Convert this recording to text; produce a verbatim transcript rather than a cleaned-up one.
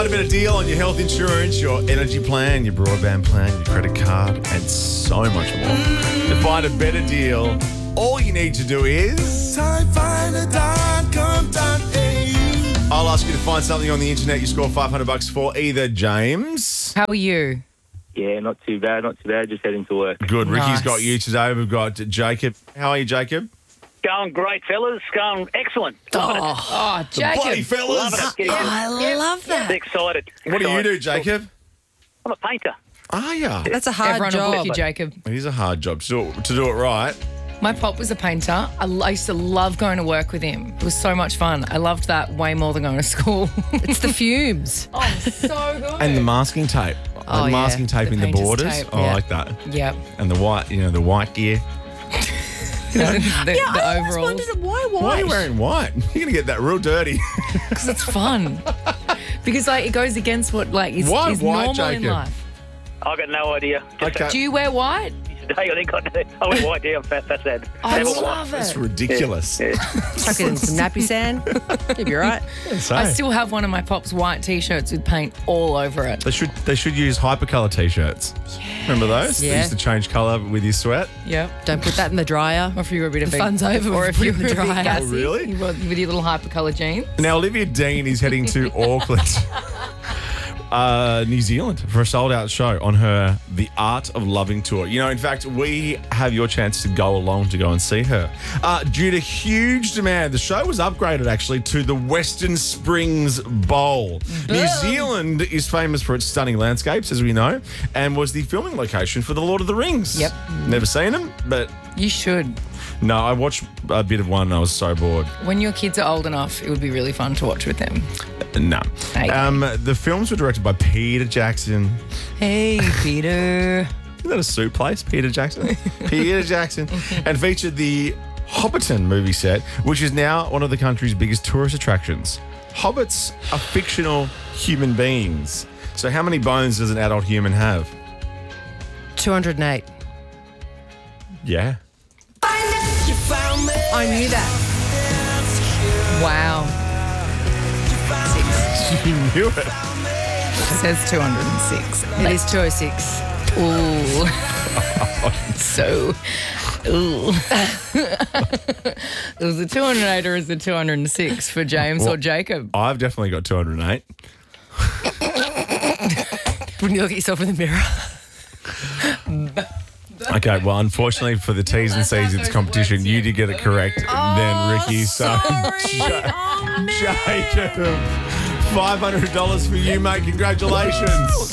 Find a better deal on your health insurance, your energy plan, your broadband plan, your credit card, and so much more. To find a better deal, all you need to do is... Time finder dot com dot a u. I'll ask you to find something on the internet you score five hundred bucks for either, James. How are you? Yeah, not too bad, not too bad. Just heading to work. Good. Ricky's Nice. got you today. We've got Jacob. How are you, Jacob? Going great, fellas. Going excellent. Loving it. Oh, Bloody Jacob. fellas. Loving it. Getting I love that. excited. What do you do, Excited. Jacob? I'm a painter. Are ya? That's a hard Everyone will book job. you, Jacob. It is a hard job to do it, to do it right. My pop was a painter. I l- I used to love going to work with him. It was so much fun. I loved that way more than going to school. It's the fumes. oh, so good. And the masking tape. Oh, the yeah. masking tape The in the painter's borders. tape, Oh, I yeah. like that. Yep. And the white, you know, the white gear. the, the I always overalls. wondered why Why are white? you wearing white? You're going to get that real dirty. Because it's fun. Because like it goes against what like is, Why is white, normal in Jacob? life. I've got no idea. Just Okay. Do you wear white? today, I think I, I went white down. That's that's sad. I Never love It's it. ridiculous. Yeah. Tuck it in some nappy sand. You'll be right. So, I still have one of my pop's white t-shirts with paint all over it. they should they should use hypercolor t-shirts. Remember those? They Yeah. used to change color with your sweat. Yep. Don't put that in the dryer. Or if you're a bit of The a fun's over or if if you you're put it in the a bit dryer. gassy, Oh, really? you want- with your little hypercolor jeans. Now, Olivia Dean is heading to Auckland, uh, New Zealand for a sold-out show on her The Art of Loving tour. You know, in fact, we have your chance to go along to go and see her. Uh, due to huge demand, the show was upgraded, actually, to the Western Springs Bowl. New Zealand is famous for its stunning landscapes, as we know, and was the filming location for The Lord of the Rings. Yep. Never seen them, but You should. no, I watched a bit of one and I was so bored. When your kids are old enough, it would be really fun to watch with them. No. Okay. Um, the films were directed by Peter Jackson. Hey, Peter. Isn't that a soup place, Peter Jackson? Peter Jackson. And featured the Hobbiton movie set, which is now one of the country's biggest tourist attractions. Hobbits are fictional human beings. So how many bones does an adult human have? two hundred eight. Yeah. I knew that. Wow. You knew it. It says two hundred six. It is two oh six. Ooh. so, ooh. It was a two hundred eight or is it two hundred six for James Well- or Jacob? I've definitely got two hundred eight. Wouldn't you look at yourself in the mirror? Okay, well, unfortunately for the T's and C's of this competition, you did get it correct. And then Ricky, so Jacob, five hundred dollars for you, mate. Congratulations.